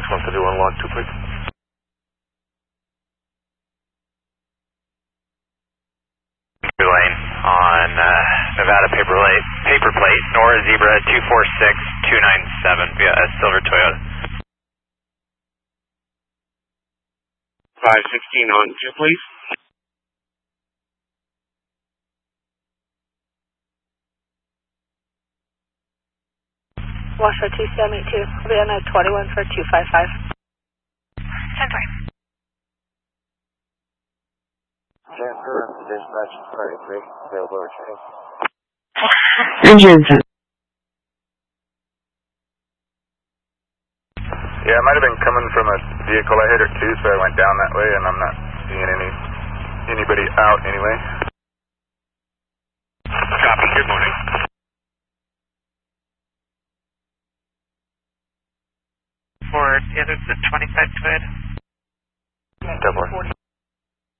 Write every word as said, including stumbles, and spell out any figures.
one fifty-one, log two, please. Lane on uh, Nevada paper plate, paper plate, Nora Zebra two four six two nine seven via a silver Toyota. five sixteen on two, please. Washoe two seven eight two, I'll be on a twenty-one for two five five. ten twenty. Transfer, dispatch thirty-three, available returning. Engine. Yeah, it might have been coming from a vehicle I hit or two, so I went down that way, and I'm not seeing any anybody out anyway. Copy, good morning. For the other, the twenty-five Toyota. Double.